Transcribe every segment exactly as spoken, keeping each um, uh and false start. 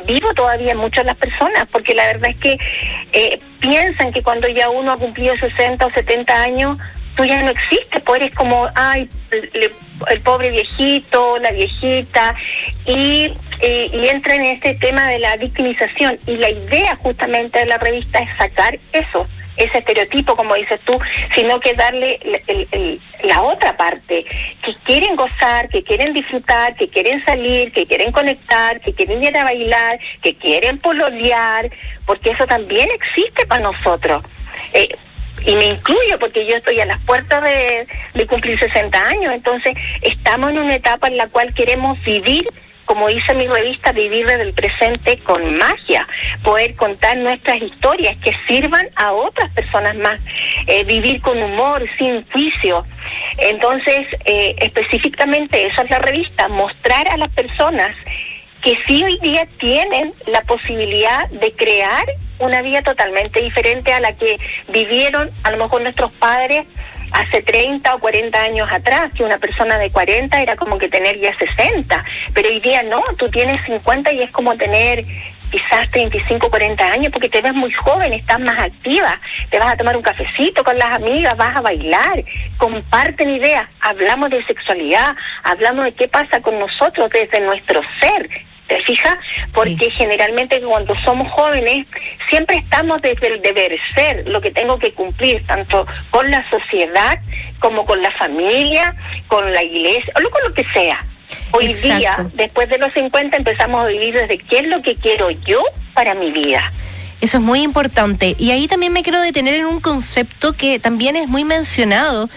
vivo todavía mucho en las personas, porque la verdad es que eh, piensan que cuando ya uno ha cumplido sesenta o setenta años, tú ya no existes, pues eres como, ay, le, el pobre viejito, la viejita, y, eh, y entra en este tema de la victimización. Y la idea justamente de la revista es sacar eso, ese estereotipo, como dices tú, sino que darle el, el, el, la otra parte, que quieren gozar, que quieren disfrutar, que quieren salir, que quieren conectar, que quieren ir a bailar, que quieren pololear, porque eso también existe para nosotros. Eh, y me incluyo porque yo estoy a las puertas de, de cumplir sesenta años, entonces estamos en una etapa en la cual queremos vivir, como dice mi revista, vivir desde el presente con magia, poder contar nuestras historias que sirvan a otras personas más, eh, vivir con humor, sin juicio. Entonces, eh, específicamente eso es la revista, mostrar a las personas que sí hoy día tienen la posibilidad de crear una vida totalmente diferente a la que vivieron a lo mejor nuestros padres hace treinta o cuarenta años atrás, que una persona de cuarenta era como que tener ya sesenta, pero hoy día no, tú tienes cincuenta y es como tener quizás treinta y cinco, cuarenta años, porque te ves muy joven, estás más activa, te vas a tomar un cafecito con las amigas, vas a bailar, comparten ideas, hablamos de sexualidad, hablamos de qué pasa con nosotros desde nuestro ser. ¿Te fijas? Porque sí, generalmente cuando somos jóvenes siempre estamos desde el deber ser, lo que tengo que cumplir, tanto con la sociedad como con la familia, con la iglesia, o con lo que sea. Hoy Exacto. día, después de los cincuenta, empezamos a vivir desde qué es lo que quiero yo para mi vida. Eso es muy importante. Y ahí también me quiero detener en un concepto que también es muy mencionado,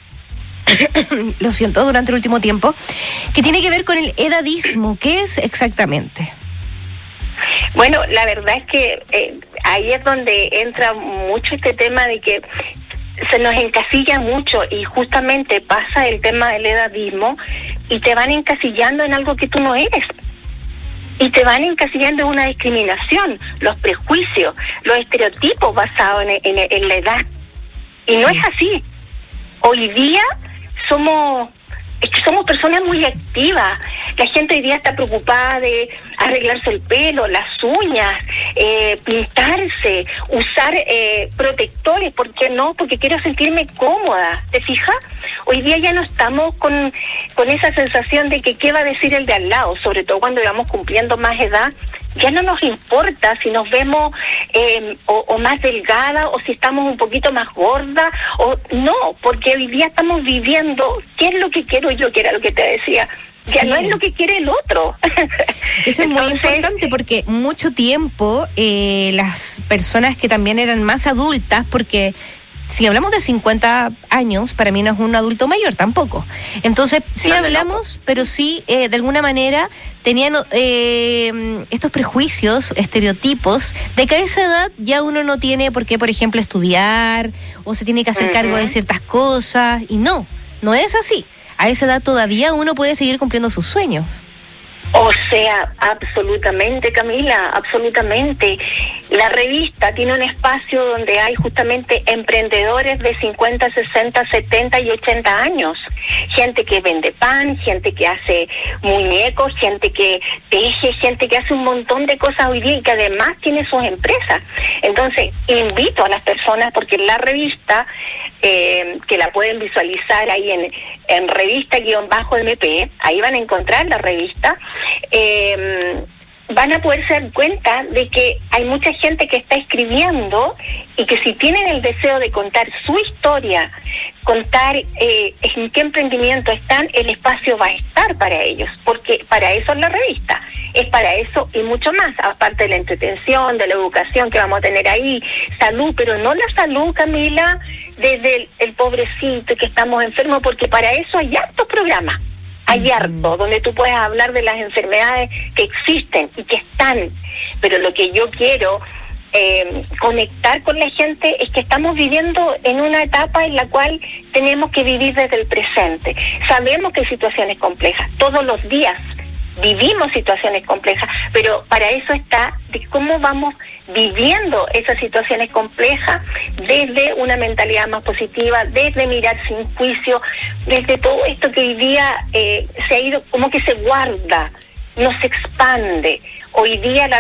lo siento, durante el último tiempo, que tiene que ver con el edadismo. ¿Qué es exactamente? Bueno, la verdad es que eh, ahí es donde entra mucho este tema de que se nos encasilla mucho y justamente pasa el tema del edadismo y te van encasillando en algo que tú no eres. Y te van encasillando en una discriminación, los prejuicios, los estereotipos basados en, en, en la edad. Y sí, no es así. Hoy día somos, es que somos personas muy activas. La gente hoy día está preocupada de arreglarse el pelo, las uñas, eh, pintarse, usar eh, protectores. ¿Por qué no? Porque quiero sentirme cómoda. ¿Te fijas? Hoy día ya no estamos con, con esa sensación de que qué va a decir el de al lado, sobre todo cuando vamos cumpliendo más edad. Ya no nos importa si nos vemos eh, o, o más delgada o si estamos un poquito más gorda o no, porque hoy día estamos viviendo qué es lo que quiero yo, que era lo que te decía, ya sí, no es lo que quiere el otro. Eso es Entonces, muy importante porque mucho tiempo eh, las personas que también eran más adultas, porque si hablamos de cincuenta años, para mí no es un adulto mayor tampoco. Entonces, sí no, hablamos, no. pero sí, eh, de alguna manera, tenían eh, estos prejuicios, estereotipos, de que a esa edad ya uno no tiene por qué, por ejemplo, estudiar, o se tiene que hacer uh-huh. cargo de ciertas cosas, y no, no es así. A esa edad todavía uno puede seguir cumpliendo sus sueños. O sea, absolutamente, Camila, absolutamente. La revista tiene un espacio donde hay justamente emprendedores de cincuenta, sesenta, setenta y ochenta años. Gente que vende pan, gente que hace muñecos, gente que teje, gente que hace un montón de cosas hoy día y que además tiene sus empresas. Entonces, invito a las personas, porque la revista, eh, que la pueden visualizar ahí en, en revista-M P, ahí van a encontrar la revista, Eh, van a poder dar cuenta de que hay mucha gente que está escribiendo y que si tienen el deseo de contar su historia, contar eh, en qué emprendimiento están, el espacio va a estar para ellos, porque para eso es la revista, es para eso y mucho más, aparte de la entretención, de la educación que vamos a tener ahí, salud, pero no la salud, Camila, desde el, el pobrecito que estamos enfermos, porque para eso hay hartos programas. Hay harto, donde tú puedes hablar de las enfermedades que existen y que están, pero lo que yo quiero eh, conectar con la gente es que estamos viviendo en una etapa en la cual tenemos que vivir desde el presente. Sabemos que hay situaciones complejas, todos los días vivimos situaciones complejas, pero para eso está de cómo vamos viviendo esas situaciones complejas desde una mentalidad más positiva, desde mirar sin juicio, desde todo esto que hoy día eh, se ha ido, como que se guarda, no se expande. Hoy día la